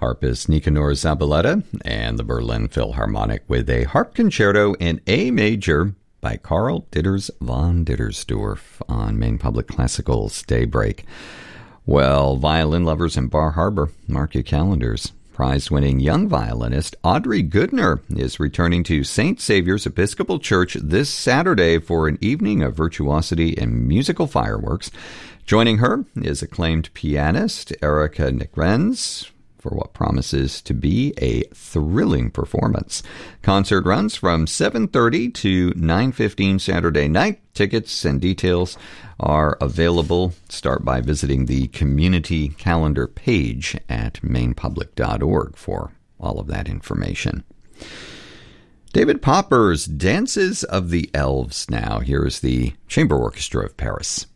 Harpist Nicanor Zabaleta and the Berlin Philharmonic with a harp concerto in A major by Karl Ditters von Dittersdorf on Maine Public Classical's Daybreak. Well, violin lovers in Bar Harbor, mark your calendars. Prize-winning young violinist Audrey Goodner is returning to St. Saviour's Episcopal Church this Saturday for an evening of virtuosity and musical fireworks. Joining her is acclaimed pianist Erika Nickrenz for what promises to be a thrilling performance. Concert runs from 7:30 to 9:15 Saturday night. Tickets and details are available. Start by visiting the community calendar page at mainepublic.org for all of that information. David Popper's Dances of the Elves now. Here's the Chamber Orchestra of Paris.